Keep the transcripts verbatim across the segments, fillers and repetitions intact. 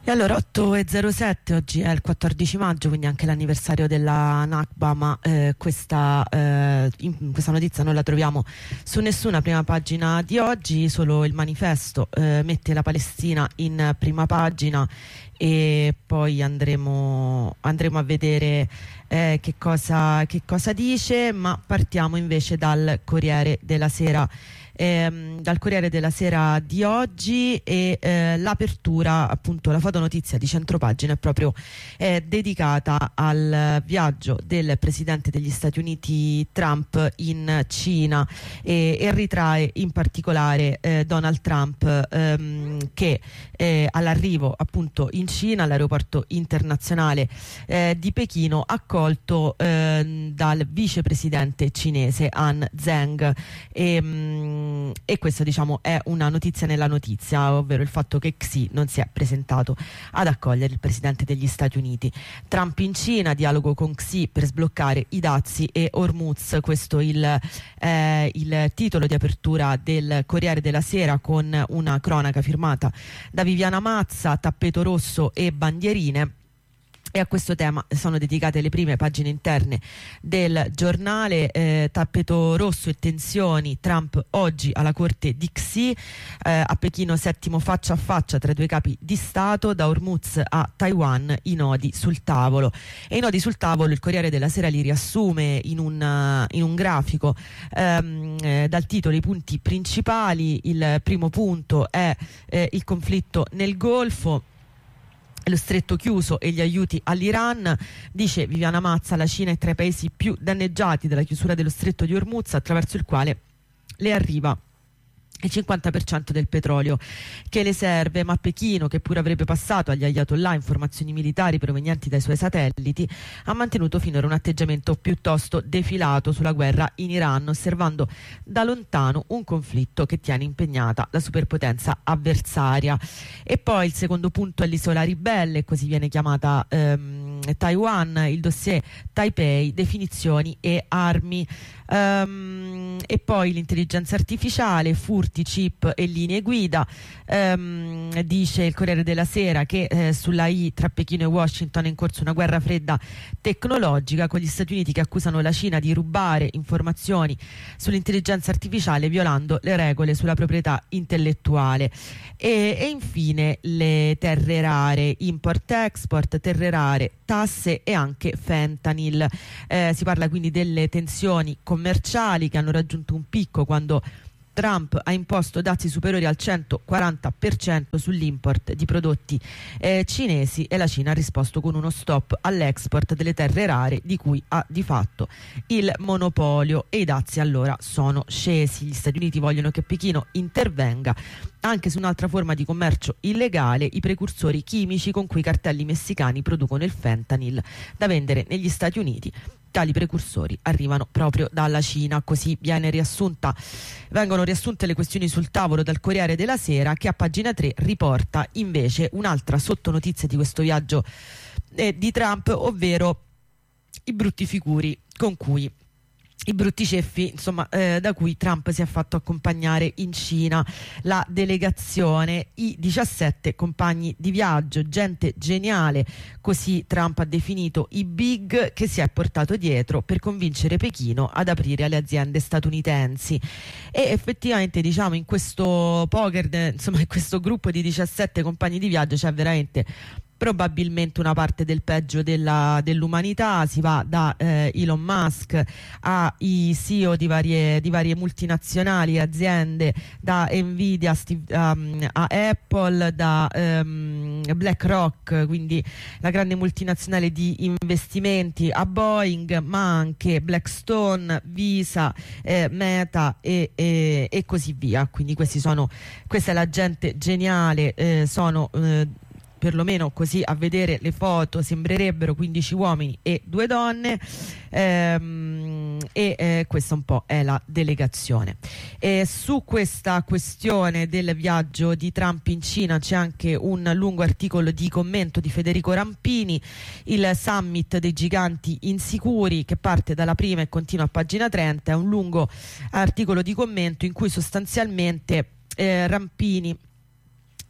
E allora otto e zero sette, oggi è il quattordici maggio, quindi anche l'anniversario della Nakba, ma eh, questa, eh, in, questa notizia non la troviamo su nessuna prima pagina di oggi. Solo il Manifesto eh, mette la Palestina in prima pagina e poi andremo, andremo a vedere eh, che cosa, che cosa dice, ma partiamo invece dal Corriere della Sera. Ehm, dal Corriere della Sera di oggi e eh, l'apertura, appunto la fotonotizia di centropagina è proprio eh, dedicata al viaggio del presidente degli Stati Uniti Trump in Cina e, e ritrae in particolare eh, Donald Trump ehm, che eh, all'arrivo appunto in Cina, all'aeroporto internazionale eh, di Pechino, accolto eh, dal vicepresidente cinese Han Zheng. E, mh, e questa, diciamo, è una notizia nella notizia, ovvero il fatto che Xi non si è presentato ad accogliere il presidente degli Stati Uniti. Trump in Cina, dialogo con Xi per sbloccare i dazi e Hormuz, questo il, eh, il titolo di apertura del Corriere della Sera, con una cronaca firmata da Viviana Mazza, tappeto rosso e bandierine. E a questo tema sono dedicate le prime pagine interne del giornale. eh, tappeto rosso e tensioni, Trump oggi alla corte di Xi, eh, a Pechino settimo faccia a faccia tra i due capi di Stato, da Hormuz a Taiwan i nodi sul tavolo. E i nodi sul tavolo il Corriere della Sera li riassume in un, uh, in un grafico ehm, eh, dal titolo i punti principali. Il primo punto è eh, il conflitto nel Golfo, lo stretto chiuso e gli aiuti all'Iran. Dice Viviana Mazza, la Cina è tra i paesi più danneggiati dalla chiusura dello stretto di Hormuz, attraverso il quale le arriva il cinquanta per cento del petrolio che le serve, ma Pechino, che pure avrebbe passato agli ayatollah informazioni militari provenienti dai suoi satelliti, ha mantenuto finora un atteggiamento piuttosto defilato sulla guerra in Iran, osservando da lontano un conflitto che tiene impegnata la superpotenza avversaria. E poi il secondo punto è l'isola ribelle, così viene chiamata ehm, Taiwan, il dossier Taipei, definizioni e armi. Um, e poi l'intelligenza artificiale, furti, chip e linee guida. Um, dice il Corriere della Sera che eh, sulla I tra Pechino e Washington è in corso una guerra fredda tecnologica, con gli Stati Uniti che accusano la Cina di rubare informazioni sull'intelligenza artificiale, violando le regole sulla proprietà intellettuale. E, e infine le terre rare, import-export, terre rare, tasse e anche fentanyl. Eh, si parla quindi delle tensioni commerciali che hanno raggiunto un picco quando Trump ha imposto dazi superiori al centoquaranta per cento sull'import di prodotti eh, cinesi, e la Cina ha risposto con uno stop all'export delle terre rare, di cui ha di fatto il monopolio, e i dazi allora sono scesi. Gli Stati Uniti vogliono che Pechino intervenga anche su un'altra forma di commercio illegale, i precursori chimici con cui i cartelli messicani producono il fentanyl da vendere negli Stati Uniti. Tali precursori arrivano proprio dalla Cina. Così viene riassunta, vengono riassunte le questioni sul tavolo dal Corriere della Sera, che a pagina tre riporta invece un'altra sottonotizia di questo viaggio eh, di Trump, ovvero i brutti figuri con cui i brutti ceffi, insomma, eh, da cui Trump si è fatto accompagnare in Cina. La delegazione, i diciassette compagni di viaggio, gente geniale, così Trump ha definito i big che si è portato dietro per convincere Pechino ad aprire alle aziende statunitensi. E effettivamente, diciamo, in questo poker, insomma, in questo gruppo di diciassette compagni di viaggio c'è veramente probabilmente una parte del peggio della, dell'umanità. Si va da eh, Elon Musk ai C E O di varie, di varie multinazionali, aziende, da Nvidia Steve, um, a Apple, da um, BlackRock, quindi la grande multinazionale di investimenti, a Boeing, ma anche Blackstone, Visa, eh, Meta e, e, e così via. Quindi questi sono, questa è la gente geniale, eh, sono eh, perlomeno così a vedere le foto sembrerebbero quindici uomini e due donne, ehm, e eh, questa un po' è la delegazione. E su questa questione del viaggio di Trump in Cina c'è anche un lungo articolo di commento di Federico Rampini, il summit dei giganti insicuri, che parte dalla prima e continua a pagina trenta. È un lungo articolo di commento in cui sostanzialmente eh, Rampini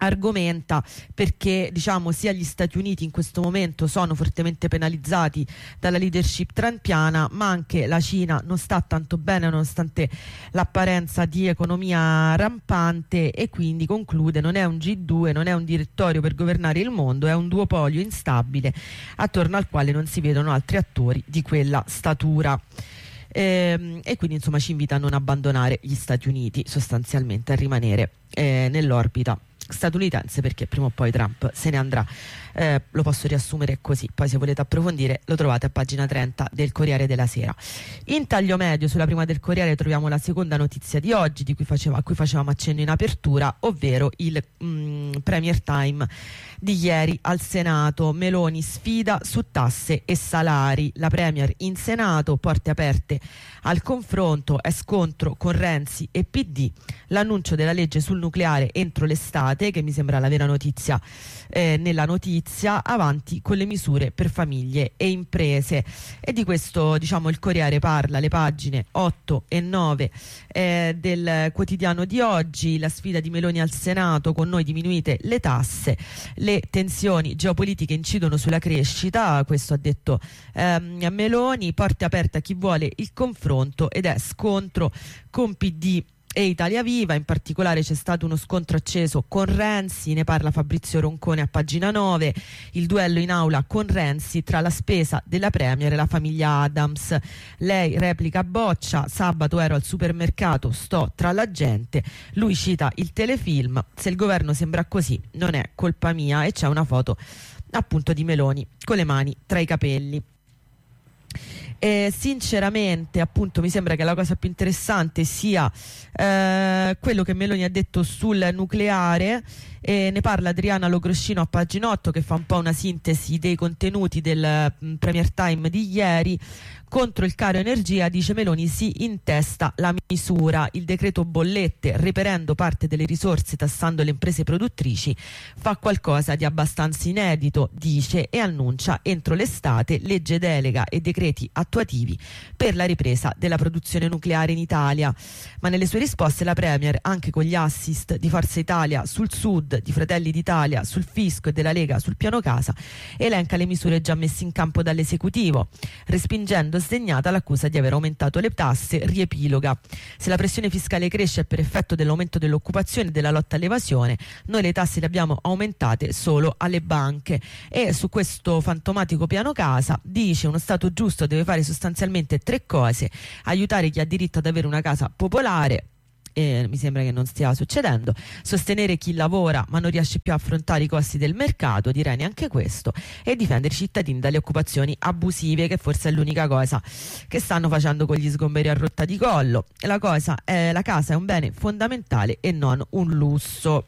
argomenta perché diciamo sia gli Stati Uniti in questo momento sono fortemente penalizzati dalla leadership trumpiana, ma anche la Cina non sta tanto bene nonostante l'apparenza di economia rampante, e quindi conclude: non è un G due, non è un direttorio per governare il mondo, è un duopolio instabile attorno al quale non si vedono altri attori di quella statura. E, e quindi insomma ci invita a non abbandonare gli Stati Uniti, sostanzialmente a rimanere eh, nell'orbita statunitense, perché prima o poi Trump se ne andrà. Eh, lo posso riassumere così, poi se volete approfondire lo trovate a pagina trenta del Corriere della Sera. In taglio medio sulla prima del Corriere troviamo la seconda notizia di oggi di cui faceva, a cui facevamo accenno in apertura, ovvero il mm, Premier Time di ieri al Senato. Meloni sfida su tasse e salari, la Premier in Senato, porte aperte al confronto, è scontro con Renzi e P D, l'annuncio della legge sul nucleare entro l'estate, che mi sembra la vera notizia eh, nella notizia, avanti con le misure per famiglie e imprese. E di questo diciamo il Corriere parla le pagine otto e nove eh, del quotidiano di oggi. La sfida di Meloni al Senato: con noi diminuite le tasse, le tensioni geopolitiche incidono sulla crescita, questo ha detto ehm, Meloni, porte aperte a chi vuole il confronto, ed è scontro con P D e Italia Viva. In particolare c'è stato uno scontro acceso con Renzi, ne parla Fabrizio Roncone a pagina nove, il duello in aula con Renzi tra la spesa della Premier e la famiglia Adams. Lei replica Boccia: sabato ero al supermercato, sto tra la gente. Lui cita il telefilm: se il governo sembra così non è colpa mia, e c'è una foto appunto di Meloni con le mani tra i capelli. E sinceramente appunto mi sembra che la cosa più interessante sia eh, quello che Meloni ha detto sul nucleare, e ne parla Adriana Logroscino a pagina otto, che fa un po' una sintesi dei contenuti del mh, Premier Time di ieri. Contro il caro energia, dice Meloni, si intesta la misura, il decreto bollette, reperendo parte delle risorse, tassando le imprese produttrici, fa qualcosa di abbastanza inedito, dice, e annuncia entro l'estate legge delega e decreti attuativi per la ripresa della produzione nucleare in Italia. Ma nelle sue risposte la Premier, anche con gli assist di Forza Italia sul Sud, di Fratelli d'Italia sul fisco e della Lega sul piano casa, elenca le misure già messe in campo dall'esecutivo, respingendo sdegnata l'accusa di aver aumentato le tasse. Riepiloga: se la pressione fiscale cresce per effetto dell'aumento dell'occupazione e della lotta all'evasione, noi le tasse le abbiamo aumentate solo alle banche. E su questo fantomatico piano casa dice: uno Stato giusto deve fare sostanzialmente tre cose: aiutare chi ha diritto ad avere una casa popolare, e mi sembra che non stia succedendo, sostenere chi lavora ma non riesce più a affrontare i costi del mercato, direi neanche questo, e difendere i cittadini dalle occupazioni abusive, che forse è l'unica cosa che stanno facendo con gli sgomberi a rotta di collo. La cosa è, la casa è un bene fondamentale e non un lusso.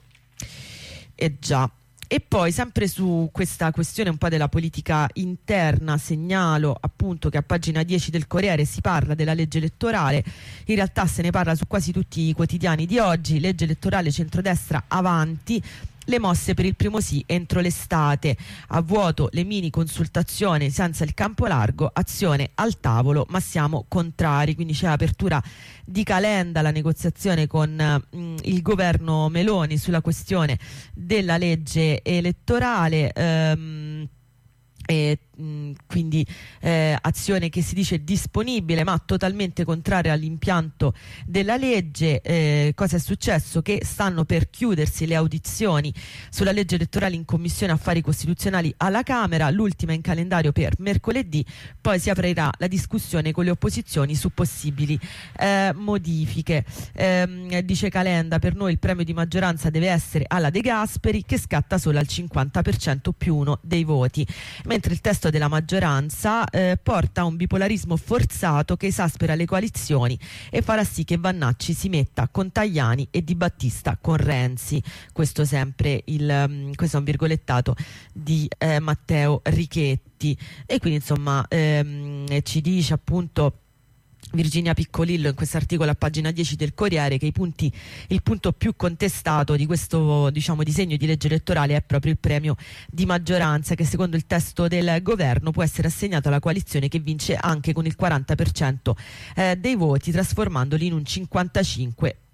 E già. E poi sempre su questa questione un po' della politica interna segnalo appunto che a pagina dieci del Corriere si parla della legge elettorale. In realtà se ne parla su quasi tutti i quotidiani di oggi. Legge elettorale, centrodestra avanti, le mosse per il primo sì entro l'estate, a vuoto le mini consultazioni senza il campo largo, azione al tavolo ma siamo contrari. Quindi c'è apertura di Calenda, la negoziazione con mh, il governo Meloni sulla questione della legge elettorale. ehm, E, mh, quindi eh, azione che si dice disponibile ma totalmente contraria all'impianto della legge. Eh, cosa è successo? Che stanno per chiudersi le audizioni sulla legge elettorale in Commissione Affari Costituzionali alla Camera, l'ultima in calendario per mercoledì, poi si aprirà la discussione con le opposizioni su possibili eh, modifiche. Eh, dice Calenda: per noi il premio di maggioranza deve essere alla De Gasperi, che scatta solo al cinquanta per cento più uno dei voti, mentre il testo della maggioranza eh, porta a un bipolarismo forzato che esaspera le coalizioni e farà sì che Vannacci si metta con Tajani e Di Battista con Renzi. Questo sempre il, um, questo è un virgolettato di eh, Matteo Richetti. E quindi insomma ehm, ci dice appunto Virginia Piccolillo in questo articolo a pagina dieci del Corriere che i punti, il punto più contestato di questo diciamo disegno di legge elettorale è proprio il premio di maggioranza, che secondo il testo del governo può essere assegnato alla coalizione che vince anche con il quaranta per cento eh, dei voti, trasformandoli in un cinquantacinque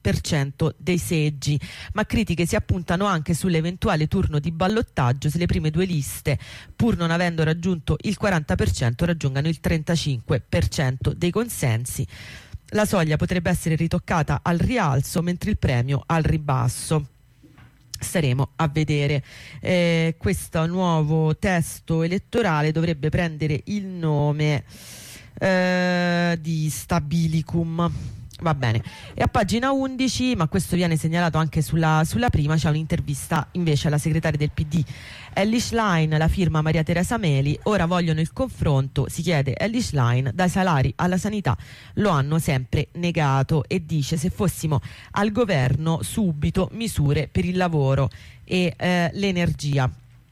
per cento dei seggi, ma critiche si appuntano anche sull'eventuale turno di ballottaggio se le prime due liste, pur non avendo raggiunto il quaranta per cento, raggiungano il trentacinque per cento dei consensi. La soglia potrebbe essere ritoccata al rialzo, mentre il premio al ribasso. Staremo a vedere. Eh, questo nuovo testo elettorale dovrebbe prendere il nome eh, di Stabilicum. Va bene. E a pagina undici, ma questo viene segnalato anche sulla, sulla prima, c'è un'intervista invece alla segretaria del P D Elly Schlein, la firma Maria Teresa Meli. Ora vogliono il confronto, si chiede Elly Schlein, dai salari alla sanità lo hanno sempre negato, e dice: se fossimo al governo subito misure per il lavoro e eh, l'energia.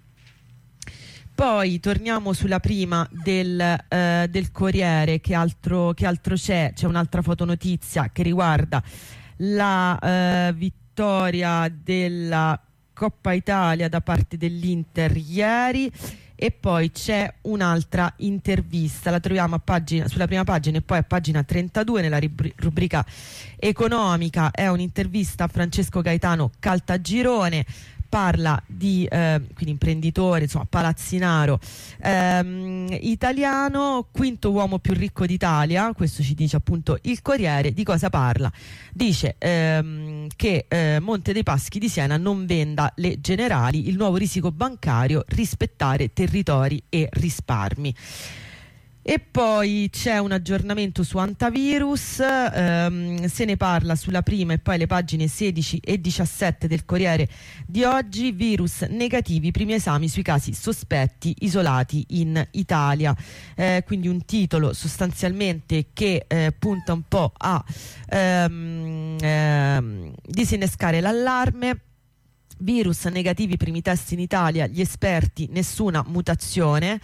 Poi torniamo sulla prima del, eh, del Corriere. Che altro, che altro c'è? C'è un'altra fotonotizia che riguarda la eh, vittoria della Coppa Italia da parte dell'Inter ieri, e poi c'è un'altra intervista, la troviamo a pagina, sulla prima pagina e poi a pagina trentadue nella rubrica economica. È un'intervista a Francesco Gaetano Caltagirone. Parla di eh, quindi imprenditore, insomma palazzinaro ehm, italiano, quinto uomo più ricco d'Italia, questo ci dice appunto il Corriere. Di cosa parla? Dice ehm, che eh, Monte dei Paschi di Siena non venda le Generali, il nuovo risico bancario, rispettare territori e risparmi. E poi c'è un aggiornamento su Antivirus, ehm, se ne parla sulla prima e poi le pagine sedici e diciassette del Corriere di oggi. Virus negativi, primi esami sui casi sospetti isolati in Italia. Eh, quindi un titolo sostanzialmente che eh, punta un po' a ehm, ehm, disinnescare l'allarme. Virus negativi, primi test in Italia, gli esperti, nessuna mutazione.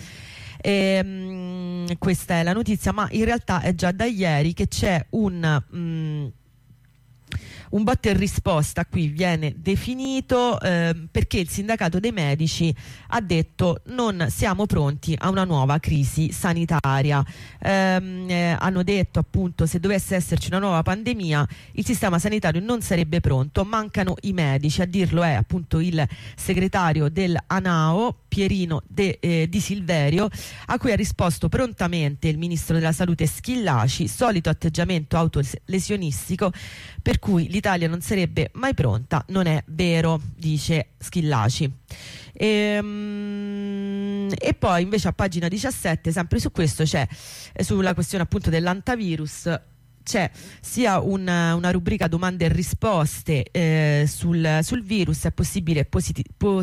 E, um, questa è la notizia, ma in realtà è già da ieri che c'è un um, un botta e risposta, qui viene definito, eh, perché il sindacato dei medici ha detto: non siamo pronti a una nuova crisi sanitaria. Ehm, eh, hanno detto appunto: se dovesse esserci una nuova pandemia il sistema sanitario non sarebbe pronto, mancano i medici. A dirlo è appunto il segretario dell'ANAO Pierino De, eh, Di Silverio, a cui ha risposto prontamente il ministro della salute Schillaci: solito atteggiamento autolesionistico per cui l'Italia non sarebbe mai pronta, non è vero, dice Schillaci. E, um, e poi invece a pagina diciassette, sempre su questo, c'è eh, sulla questione appunto dell'antivirus, c'è sia un, una rubrica domande e risposte eh, sul, sul virus. È possibile positi-